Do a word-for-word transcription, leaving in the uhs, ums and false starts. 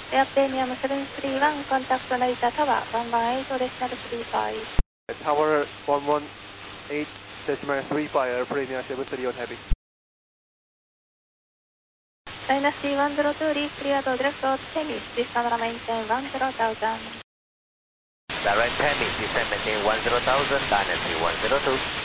Air Premium seven three one, contact Narita Tower one one eight decimal three five. Tower one one eight decimal three five, Air Premium seven three one heavy. Dynasty one zero two, reach clear to direct to Temi, descend maintain one zero thousand. Direct Temi, descend maintain one zero thousand, Dynasty one zero two.